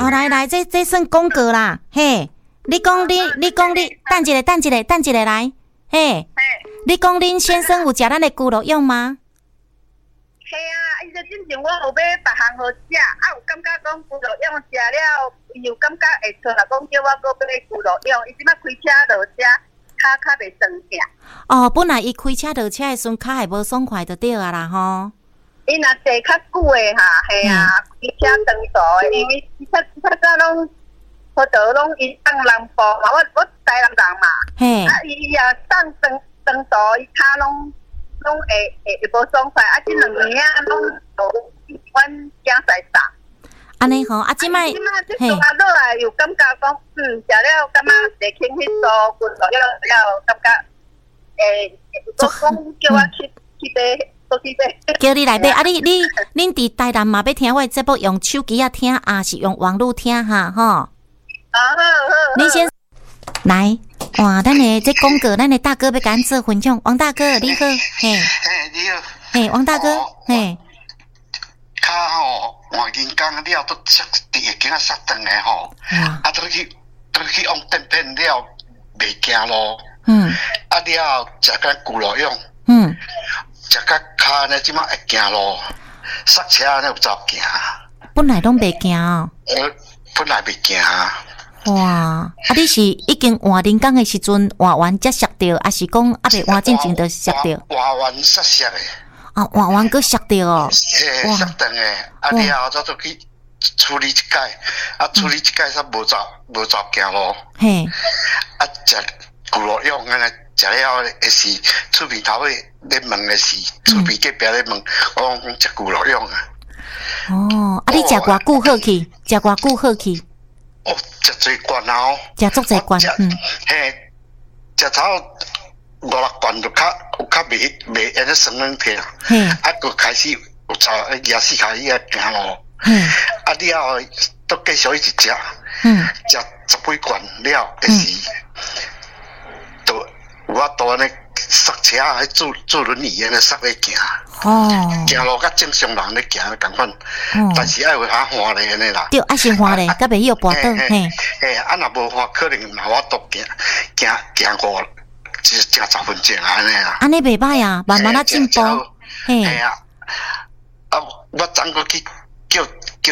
哦，来，这算广告啦，嘿，你讲，等一个来，嘿，你讲恁先生有食咱的咕噜用吗？ 系啊，伊就之前我有买别项好食，有感觉讲咕噜用食了，伊有感觉会错啦，讲叫我搁买咕噜用，伊即摆开车落车，骹袂酸痛。 哦，本来伊开车落车的时阵，骹还无爽快就对啊啦吼。 伊若坐较久的哈，系啊，开车长途的，因为较早拢好多拢伊送南部嘛，我台南人嘛， 嘿， 伊也送长途，伊骹拢会无爽快，即2年拢都阮囝在送。 安尼吼，即摆即做下落来有感觉讲，食了感觉会轻迄数，滚落了感觉，讲叫我去买。 叫你来买啊！恁伫台南嘛要听我的节目，用手机啊听，啊是用网络听哈吼。 好。 你先来，哇！咱的这广告，咱的大哥要甲咱做分享。王大哥，你好，嘿， 你好， 嘿，王大哥，嘿， 卡吼换人工了都塞地个囝塞断的吼，都去用电片了，袂惊咯。了食个咕噜用，食个骹呢，即马会惊咯，塞车呢有走惊。 本来拢袂惊哦。 本来袂惊。 哇！你是已经换人工的时阵换完才摔着，还是讲未换之前就摔着？ 换完摔的。 啊，换完佫摔着哦。 嘿，摔断的。了后再做去处理一解，处理一解煞无走惊咯。嘿。食咕噜用安尼食了的是厝边头尾咧问的是厝边隔壁咧问，我讲食咕噜用啊。 哦，你食偌久好去？食偌久好去？ 哦，食最罐哦， 食足侪罐， 嘿，食头5-6罐就有较袂安尼酸软痛，佫开始有走牙齿开始行咯，了后都继续一直食，食10几罐了，就是都有法度安尼塞车还坐轮椅安尼塞咧行。行路甲正常人咧行共款，但是爱有下换咧安尼啦。 对，先换咧，甲袂晓跋倒嘿。 若无换，可能嘛我都行过正10分钟安尼啦。 安尼袂歹啊，慢慢仔进步。 嘿啊，我昨个去叫